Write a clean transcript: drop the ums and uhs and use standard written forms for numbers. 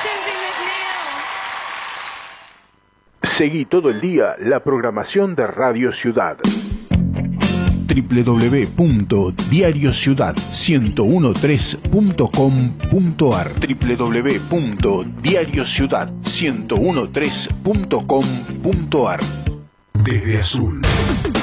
Seguí todo el día la programación de Radio Ciudad. www.diariociudad1013.com.ar www.diariociudad1013.com.ar Desde Azul.